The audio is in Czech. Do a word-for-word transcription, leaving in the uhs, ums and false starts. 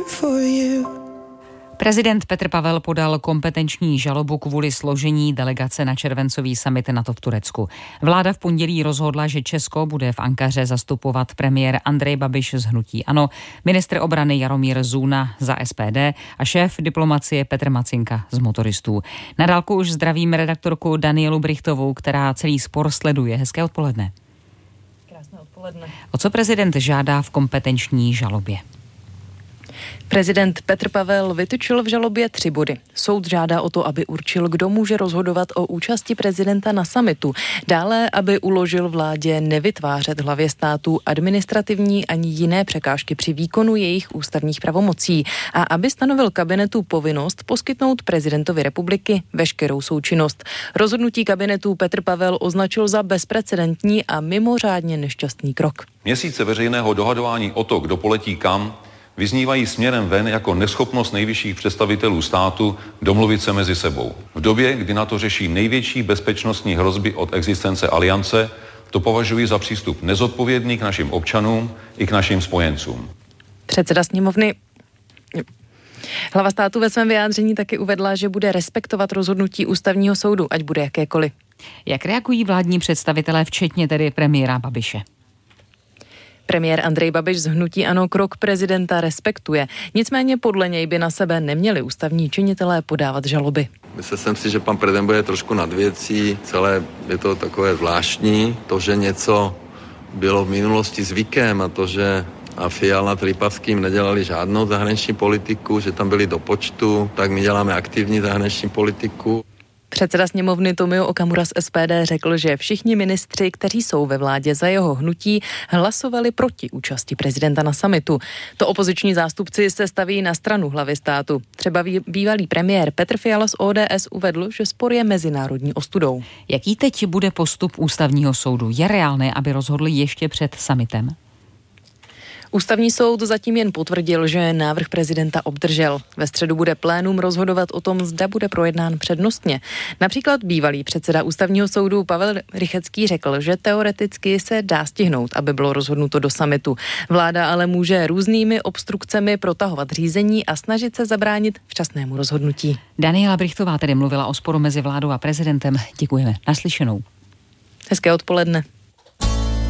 for you. Prezident Petr Pavel podal kompetenční žalobu kvůli složení delegace na červencový summit NATO v Turecku. Vláda v pondělí rozhodla, že Česko bude v Ankaře zastupovat premiér Andrej Babiš z hnutí ANO, ministr obrany Jaromír Zůna za S P D a šéf diplomacie Petr Macinka z Motoristů. Na dálku už zdravím redaktorku Danielu Brichtovou, která celý spor sleduje. Hezké odpoledne. Krásné odpoledne. O co prezident žádá v kompetenční žalobě? Prezident Petr Pavel vytyčil v žalobě tři body. Soud žádá o to, aby určil, kdo může rozhodovat o účasti prezidenta na summitu. Dále, aby uložil vládě nevytvářet hlavě států administrativní ani jiné překážky při výkonu jejich ústavních pravomocí a aby stanovil kabinetu povinnost poskytnout prezidentovi republiky veškerou součinnost. Rozhodnutí kabinetu Petr Pavel označil za bezprecedentní a mimořádně nešťastný krok. Měsíce veřejného dohadování o to, kdo poletí kam, vyznívají směrem ven jako neschopnost nejvyšších představitelů státu domluvit se mezi sebou. V době, kdy NATO řeší největší bezpečnostní hrozby od existence aliance, to považuji za přístup nezodpovědný k našim občanům i k našim spojencům. Předseda sněmovny Hlava státu ve svém vyjádření taky uvedla, že bude respektovat rozhodnutí ústavního soudu, ať bude jakékoliv. Jak reagují vládní představitelé, včetně tedy premiéra Babiše? Premiér Andrej Babiš z hnutí ANO krok prezidenta respektuje. Nicméně podle něj by na sebe neměli ústavní činitelé podávat žaloby. Myslel jsem si, že pan prezident bude trošku nad věcí. Celé je to takové zvláštní. To, že něco bylo v minulosti zvykem a to, že a Fiala Tripavským nedělali žádnou zahraniční politiku, že tam byli do počtu, tak my děláme aktivní zahraniční politiku. Předseda sněmovny Tomio Okamura z S P D řekl, že všichni ministři, kteří jsou ve vládě za jeho hnutí, hlasovali proti účasti prezidenta na summitu. To opoziční zástupci se staví na stranu hlavy státu. Třeba bývalý premiér Petr Fiala z O D S uvedl, že spor je mezinárodní ostudou. Jaký teď bude postup ústavního soudu? Je reálné, aby rozhodli ještě před summitem? Ústavní soud zatím jen potvrdil, že návrh prezidenta obdržel. Ve středu bude plénum rozhodovat o tom, zda bude projednán přednostně. Například bývalý předseda ústavního soudu Pavel Rychecký řekl, že teoreticky se dá stihnout, aby bylo rozhodnuto do summitu. Vláda ale může různými obstrukcemi protahovat řízení a snažit se zabránit včasnému rozhodnutí. Daniela Brichtová tedy mluvila o sporu mezi vládou a prezidentem. Děkujeme. Naslyšenou. Hezké odpoledne.